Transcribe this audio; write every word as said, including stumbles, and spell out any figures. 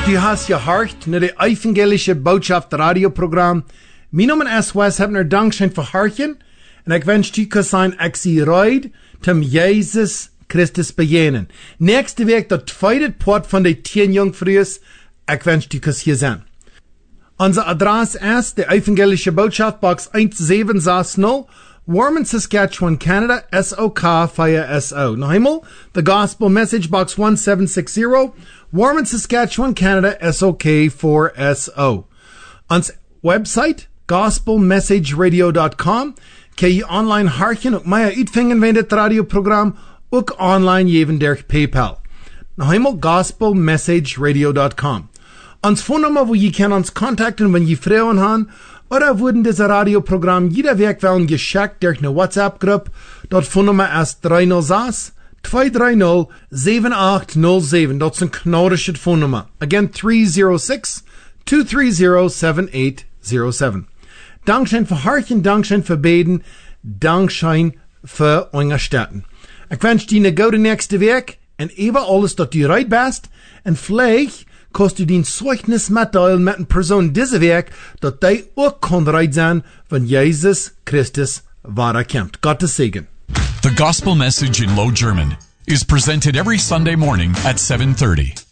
Du hast gehört naar de evangelische Botschaft radioprogram. Mijn naam is Wes Hebner, dankzij voor hartje. En ik wens u zijn exieruid om Jezus Christus begenen. Nächste week dat tweede part van de tien jongvrouwen. Ik wens u hier zijn. Onze adres is de evangelische Botschaft, box one seven six zero, Warman, Saskatchewan, Canada, S O K via S O. Nog eenmaal, the Gospel Message, box one seven six zero, Warman, Saskatchewan, Canada, S O K four S O. Ons website, gospel message radio dot com, kan je online hartjen ook mij uitvingen van dit radioprogram, ook online geven door PayPal. Nog eenmaal, gospel message radio dot com. Ons phonenummer, wo je kan ons contacten, wenn je vragen haben, oder wurden dieses Radioprogramm jeder Week werden geschickt durch eine WhatsApp-Gruppe. Dort Phonenummer ist drei null sechs, zwei drei null, sieben acht null sieben. Das ist ein knaudische Phonenummer. Again, three zero six, two three zero, seven eight zero seven. Dankeschön für Harchen, Dankeschön für Beten, Dankeschön für Unterstützen. Ich wünsche dir eine gute nächste Week und über alles, dass du reit bist und vielleicht kannst du den Zeugnis mitteilen mit einer Person diese Weg, dass die auch kann reit sein, wenn Jesus Christus wiederkommt. Gottes Segen. The Gospel Message in Low German is presented every Sunday morning at seven thirty.